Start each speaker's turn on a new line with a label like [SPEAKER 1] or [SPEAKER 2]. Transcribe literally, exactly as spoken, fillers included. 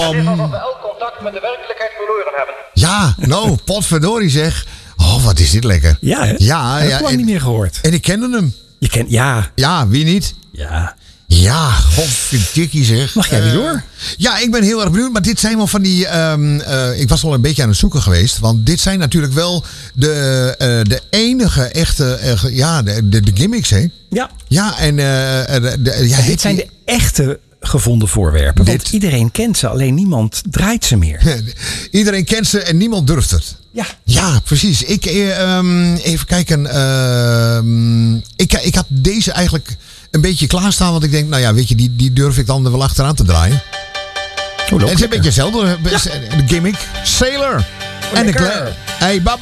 [SPEAKER 1] Het is alsof we elk contact met de werkelijkheid verloren hebben. Ja, nou, potverdorie zeg. Oh, wat is dit lekker.
[SPEAKER 2] Ja, hè?
[SPEAKER 1] Ja,
[SPEAKER 2] heb ik
[SPEAKER 1] ja,
[SPEAKER 2] lang
[SPEAKER 1] en,
[SPEAKER 2] niet meer gehoord.
[SPEAKER 1] En ik kende hem.
[SPEAKER 2] Je kent, ja.
[SPEAKER 1] Ja, wie niet?
[SPEAKER 2] Ja.
[SPEAKER 1] Ja, godverdikkie zeg.
[SPEAKER 2] Mag jij weer
[SPEAKER 1] Uh,
[SPEAKER 2] door?
[SPEAKER 1] Ja, ik ben heel erg benieuwd. Maar dit zijn wel van die... Um, uh, ik was al een beetje aan het zoeken geweest. Want dit zijn natuurlijk wel de, uh, de enige echte... Uh, ja, de, de, de gimmicks, hè?
[SPEAKER 2] Ja.
[SPEAKER 1] Ja, en... Uh, de, de, ja,
[SPEAKER 2] dit zijn de echte gevonden voorwerpen. Want dit... iedereen kent ze, alleen niemand draait ze meer.
[SPEAKER 1] Iedereen kent ze en niemand durft het.
[SPEAKER 2] Ja.
[SPEAKER 1] Ja, precies. Ik, um, even kijken. Uh, ik, ik had deze eigenlijk een beetje klaarstaan. Want ik denk, nou ja, weet je, die, die durf ik dan er wel achteraan te draaien.
[SPEAKER 2] Oh,
[SPEAKER 1] het is een beetje hetzelfde. Ja. De gimmick. Sailor.
[SPEAKER 2] Oh,
[SPEAKER 1] en de Claire. Hey, bye bye.